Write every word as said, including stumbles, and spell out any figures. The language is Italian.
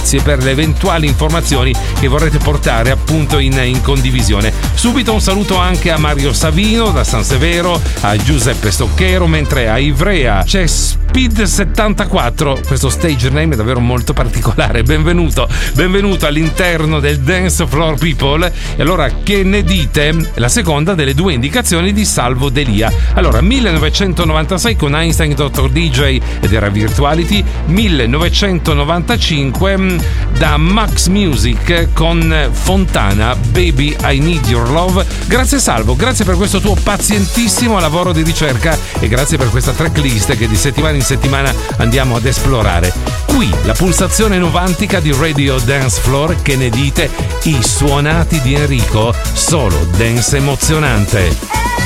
grazie per le eventuali informazioni che vorrete portare appunto in, in condivisione. Subito un saluto anche a Mario Savino da San Severo, a Giuseppe Stocchero, mentre a Ivrea c'è Speed settantaquattro, questo stage name è davvero molto particolare. Benvenuto, benvenuto all'interno del Dance Floor People. E allora, che ne dite? La seconda delle due indicazioni di Salvo Delia. Allora, millenovecentonovantasei con Einstein Doctor D J ed era Virtuality, millenovecentonovantacinque da Max Music con Fontana, Baby I Need Your Love. Grazie Salvo, grazie per questo tuo pazientissimo lavoro di ricerca e grazie per questa tracklist che di settimana in settimana andiamo ad esplorare. Qui la pulsazione novantica di Radio Dance Floor, che ne dite? I suonati di Enrico, solo dance emozionante.